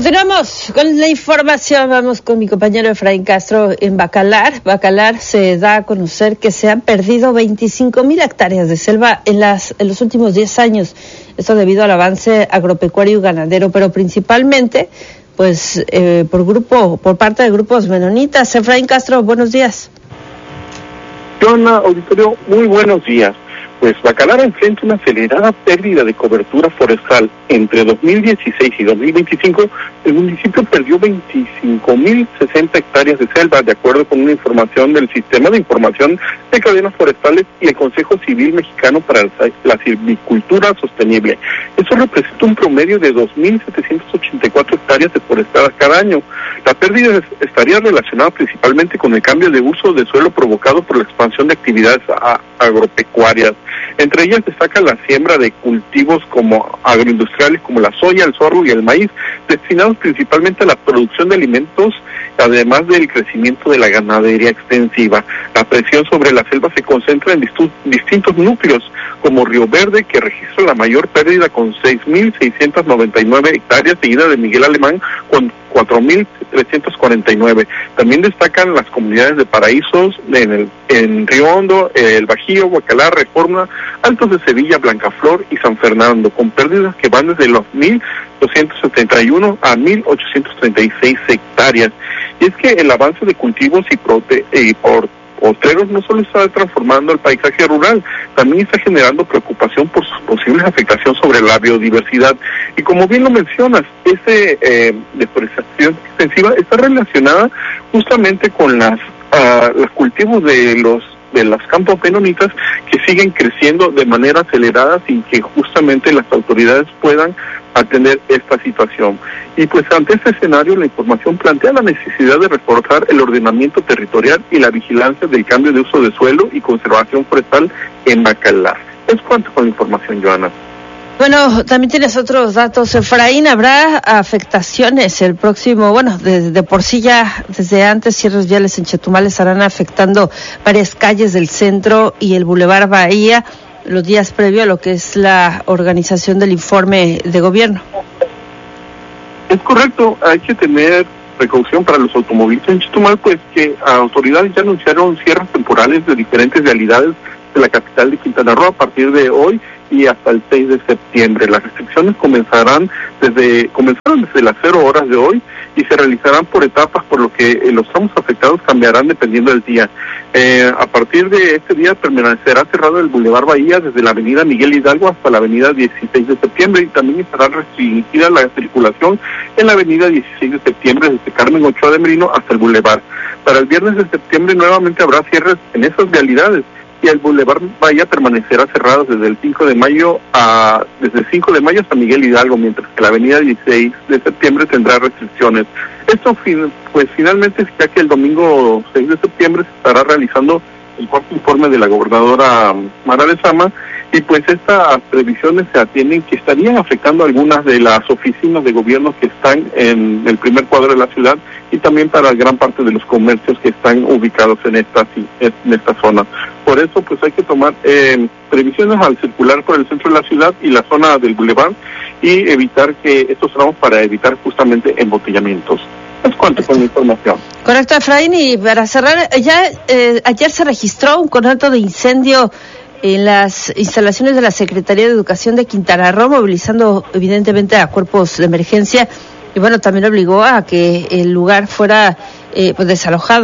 Continuamos con la información. Vamos con mi compañero Efraín Castro en Bacalar. Bacalar se da a conocer que se han perdido 25,000 hectáreas de selva en los últimos 10 años. Esto debido al avance agropecuario y ganadero, pero principalmente pues por parte de grupos menonitas. Efraín Castro, buenos días. Hola, auditorio, muy buenos días. Pues Bacalar enfrenta una acelerada pérdida de cobertura forestal. Entre 2016 y 2025, el municipio perdió 25,060 hectáreas de selva, de acuerdo con una información del Sistema de Información de Cadenas Forestales y el Consejo Civil Mexicano para la Silvicultura Sostenible. Eso representa un promedio de 2,784 hectáreas deforestadas cada año. La pérdida estaría relacionada principalmente con el cambio de uso de suelo provocado por la expansión de actividades agropecuarias. Entre ellas destaca la siembra de cultivos como agroindustriales como la soya, el sorgo y el maíz, destinados principalmente a la producción de alimentos, además del crecimiento de la ganadería extensiva. La presión sobre la selva se concentra en distintos núcleos, como Río Verde, que registra la mayor pérdida con 6,699 hectáreas, seguida de Miguel Alemán con 4,349. También destacan las comunidades de Paraísos, en Río Hondo, El Bajío, Bacalar, Reforma, Altos de Sevilla, Blancaflor y San Fernando, con pérdidas que van desde los 1,271 a 1,836 hectáreas. Y es que el avance de cultivos y potreros no solo está transformando el paisaje rural, también está generando preocupación por sus posibles afectaciones sobre la biodiversidad. Y como bien lo mencionas, esa deforestación extensiva está relacionada justamente con los cultivos de los campos menonitas, que siguen creciendo de manera acelerada sin que justamente las autoridades puedan atender esta situación. Y pues ante este escenario, la información plantea la necesidad de reforzar el ordenamiento territorial y la vigilancia del cambio de uso de suelo y conservación forestal en Bacalar. Es cuanto con la información, Joana. Bueno, también tienes otros datos, Efraín. ¿Habrá afectaciones el próximo? Bueno, de por sí ya desde antes cierres viales en Chetumal estarán afectando varias calles del centro y el Boulevard Bahía los días previo a lo que es la organización del informe de gobierno. Es correcto, hay que tener precaución para los automovilistas en Chetumal, pues que autoridades ya anunciaron cierres temporales de diferentes vialidades de la capital de Quintana Roo a partir de hoy y hasta el 6 de septiembre. Las restricciones comenzaron desde las 0 horas de hoy y se realizarán por etapas, por lo que los tramos afectados cambiarán dependiendo del día. A partir de este día permanecerá cerrado el Boulevard Bahía desde la avenida Miguel Hidalgo hasta la avenida 16 de septiembre y también estará restringida la circulación en la avenida 16 de septiembre desde Carmen Ochoa de Merino hasta el Boulevard. Para el viernes de septiembre nuevamente habrá cierres en esas vialidades y el Boulevard Bahía permanecerá cerrado desde el 5 de mayo hasta Miguel Hidalgo, mientras que la avenida 16 de septiembre tendrá restricciones. Esto finalmente, ya que el domingo 6 de septiembre se estará realizando el cuarto informe de la gobernadora Mara Lezama, y pues estas previsiones se atienden que estarían afectando algunas de las oficinas de gobierno que están en el primer cuadro de la ciudad y también para gran parte de los comercios que están ubicados en esta zona. Por eso pues hay que tomar previsiones al circular por el centro de la ciudad y la zona del Boulevard y evitar que estos tramos para evitar justamente embotellamientos. Es cuanto con la información. Correcto, Efraín, y para cerrar, ayer se registró un conato de incendio en las instalaciones de la Secretaría de Educación de Quintana Roo, movilizando evidentemente a cuerpos de emergencia y bueno, también obligó a que el lugar fuera desalojado.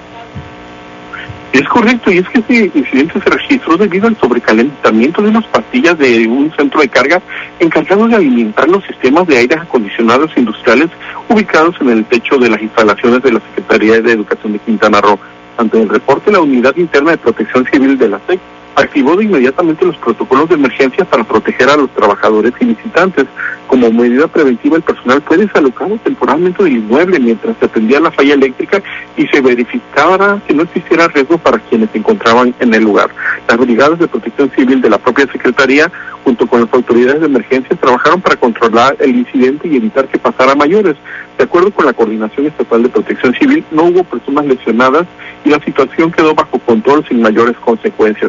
Es correcto, y es que este incidente se registró debido al sobrecalentamiento de unas pastillas de un centro de carga encargado de alimentar los sistemas de aire acondicionados industriales ubicados en el techo de las instalaciones de la Secretaría de Educación de Quintana Roo. Ante el reporte, la Unidad Interna de Protección Civil de la SEC activó de inmediatamente los protocolos de emergencia para proteger a los trabajadores y visitantes. Como medida preventiva, el personal fue desalojado temporalmente del inmueble mientras se atendía la falla eléctrica y se verificaba que no existiera riesgo para quienes se encontraban en el lugar. Las brigadas de protección civil de la propia Secretaría, junto con las autoridades de emergencia, trabajaron para controlar el incidente y evitar que pasara a mayores. De acuerdo con la Coordinación Estatal de Protección Civil, no hubo personas lesionadas y la situación quedó bajo control sin mayores consecuencias.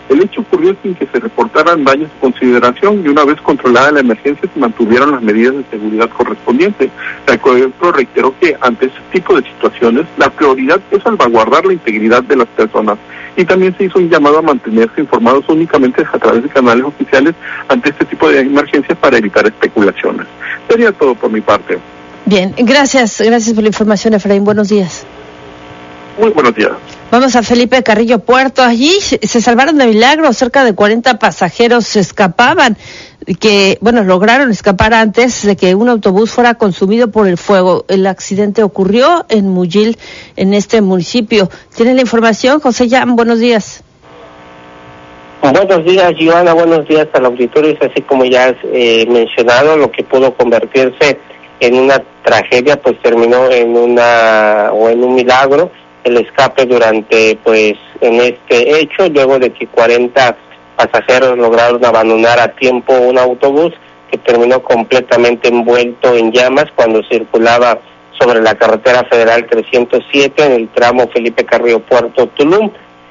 El hecho ocurrió sin que se reportaran daños de consideración y una vez controlada la emergencia se mantuvieron las medidas de seguridad correspondientes. El acueducto reiteró que ante este tipo de situaciones la prioridad es salvaguardar la integridad de las personas y también se hizo un llamado a mantenerse informados únicamente a través de canales oficiales ante este tipo de emergencias para evitar especulaciones. Sería todo por mi parte. Bien, gracias por la información, Efraín. Buenos días. Muy buenos días. Vamos a Felipe Carrillo Puerto. Allí se salvaron de milagro, cerca de 40 pasajeros se escapaban, lograron escapar antes de que un autobús fuera consumido por el fuego. El accidente ocurrió en Muyil, en este municipio. ¿Tiene la información, José Jan? Buenos días. Buenos días, Joana. Buenos días al auditorio. Así como ya has mencionado, lo que pudo convertirse en una tragedia, pues terminó en un milagro. El escape durante, en este hecho, luego de que 40 pasajeros lograron abandonar a tiempo un autobús que terminó completamente envuelto en llamas cuando circulaba sobre la carretera federal 307 en el tramo Felipe Carrillo Puerto Tulum.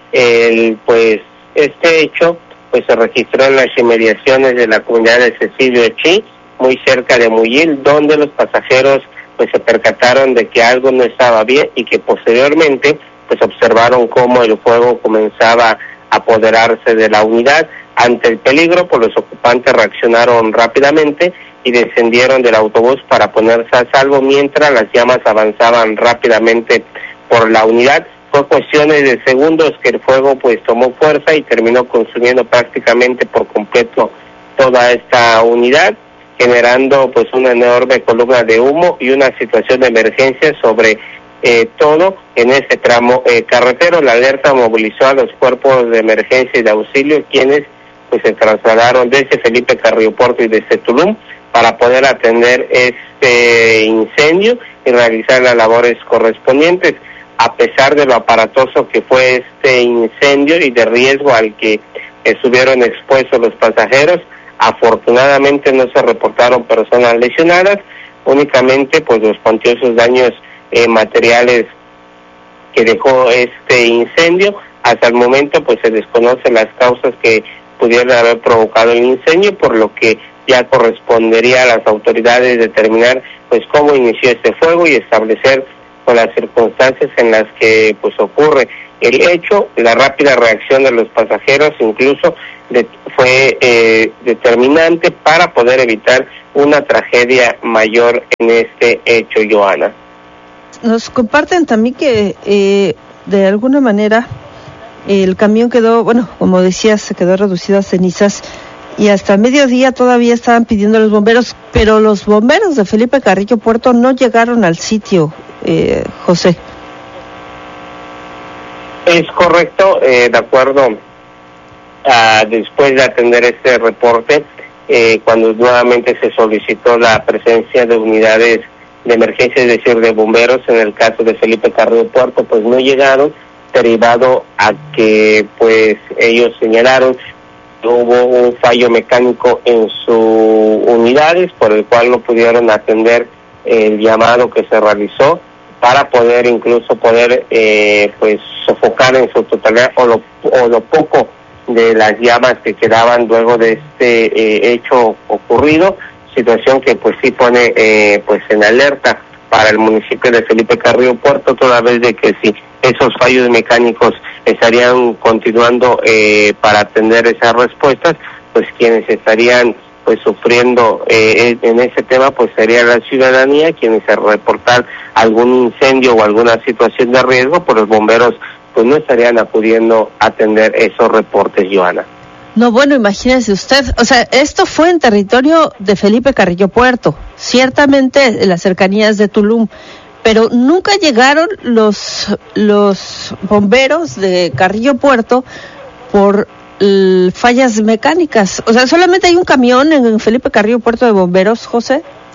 Este hecho se registró en las inmediaciones de la comunidad de Cecilio Chi, muy cerca de Muyil, donde los pasajeros se percataron de que algo no estaba bien y que posteriormente observaron cómo el fuego comenzaba a apoderarse de la unidad. Ante el peligro, los ocupantes reaccionaron rápidamente y descendieron del autobús para ponerse a salvo mientras las llamas avanzaban rápidamente por la unidad. Fue cuestiones de segundos que el fuego tomó fuerza y terminó consumiendo prácticamente por completo toda esta unidad, generando una enorme columna de humo y una situación de emergencia sobre todo en este tramo carretero. La alerta movilizó a los cuerpos de emergencia y de auxilio, quienes se trasladaron desde Felipe Carrillo Puerto y desde Tulum para poder atender este incendio y realizar las labores correspondientes. A pesar de lo aparatoso que fue este incendio y de riesgo al que estuvieron expuestos los pasajeros, afortunadamente no se reportaron personas lesionadas, únicamente los cuantiosos daños materiales que dejó este incendio. Hasta el momento se desconocen las causas que pudieron haber provocado el incendio, por lo que ya correspondería a las autoridades determinar cómo inició este fuego y establecer las circunstancias en las que ocurre el hecho. La rápida reacción de los pasajeros incluso fue determinante para poder evitar una tragedia mayor en este hecho, Joana. Nos comparten también que de alguna manera el camión quedó, como decías, se quedó reducido a cenizas y hasta mediodía todavía estaban pidiendo a los bomberos, pero los bomberos de Felipe Carrillo Puerto no llegaron al sitio, José. Es correcto, de acuerdo después de atender este reporte, cuando nuevamente se solicitó la presencia de unidades de emergencia, es decir, de bomberos, en el caso de Felipe Carrillo Puerto, no llegaron, derivado a que ellos señalaron que hubo un fallo mecánico en sus unidades, por el cual no pudieron atender el llamado que se realizó para poder sofocar en su totalidad o lo poco de las llamas que quedaban luego de este hecho ocurrido, situación que sí pone en alerta para el municipio de Felipe Carrillo Puerto, toda vez de que si esos fallos mecánicos estarían continuando para atender esas respuestas, quienes estarían sufriendo en ese tema sería la ciudadanía, quienes al reportar algún incendio o alguna situación de riesgo, los bomberos no estarían acudiendo a atender esos reportes, Joana. No, imagínese usted, esto fue en territorio de Felipe Carrillo Puerto, ciertamente en las cercanías de Tulum, pero nunca llegaron los bomberos de Carrillo Puerto por fallas mecánicas. Solamente hay un camión en Felipe Carrillo Puerto de bomberos, José.